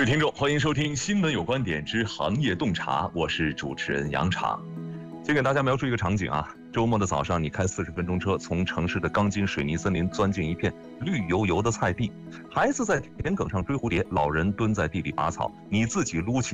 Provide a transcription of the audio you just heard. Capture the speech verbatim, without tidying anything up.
位听众，欢迎收听《新闻有观点之行业洞察》，我是主持人杨畅。先给大家描述一个场景啊，周末的早上，你开四十分钟车，从城市的钢筋水泥森林钻进一片绿油油的菜地，孩子在田埂上追蝴蝶，老人蹲在地里拔草，你自己撸起